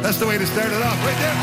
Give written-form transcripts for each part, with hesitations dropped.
That's the way to start it off, right there.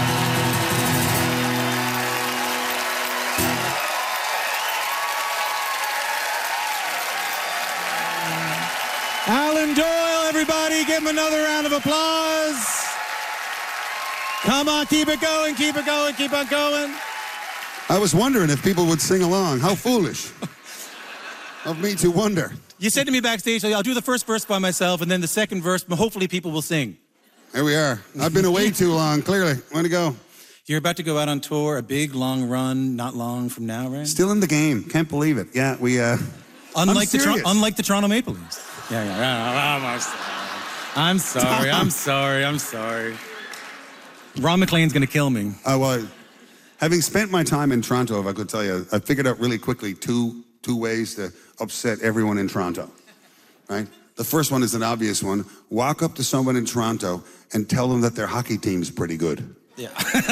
Alan Doyle, everybody, give him another round of applause. Come on, keep it going, keep it going, keep on going. I was wondering if people would sing along. How foolish of me to wonder. You said to me backstage, I'll do the first verse by myself, and then the second verse, hopefully people will sing. Here we are. I've been away too long, clearly. Way to go. You're about to go out on tour, a big, long run, not long from now, right? Still in the game. Can't believe it. Yeah, we, Unlike the Toronto Maple Leafs. Yeah. I'm sorry. Ron McLean's going to kill me. Well, having spent my time in Toronto, if I could tell you, I figured out really quickly two ways to upset everyone in Toronto, right? The first one is an obvious one. Walk up to someone in Toronto and tell them that their hockey team's pretty good. Yeah.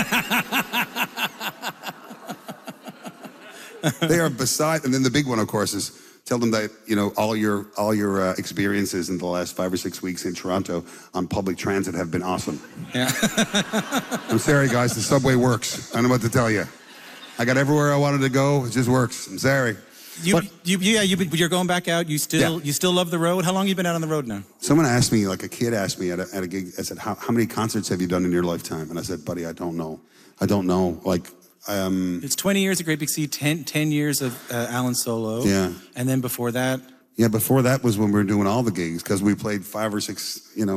They are beside, and then the big one, of course, is tell them that, you know, all your experiences in the last 5 or 6 weeks in Toronto on public transit have been awesome. Yeah. I'm sorry, guys, the subway works. I don't know what to tell you. I got everywhere I wanted to go. It just works. I'm sorry. You're going back out. You still love the road. How long have you been out on the road now? Someone asked me, like a kid asked me at a gig, I said, how many concerts have you done in your lifetime? And I said, buddy, I don't know. Like, it's 20 years of Great Big Sea, 10 years of Alan Solo. Yeah. And then before that? Yeah, before that was when we were doing all the gigs, because we played 5 or 6, you know,